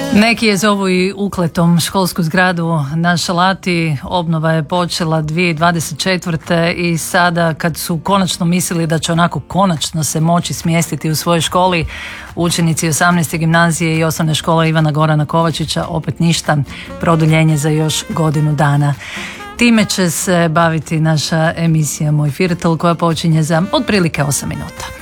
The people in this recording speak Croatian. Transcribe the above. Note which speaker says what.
Speaker 1: Neki je zovu i ukletom školsku zgradu na Šalati. Obnova je počela 2024. i sada kad su konačno mislili da će onako konačno se moći smjestiti u svojoj školi, učenici 18. gimnazije i osnovne škole Ivana Gorana Kovačića, opet ništa, produljenje za još godinu dana. Time će se baviti naša emisija Moj Firtel koja počinje za otprilike 8 minuta.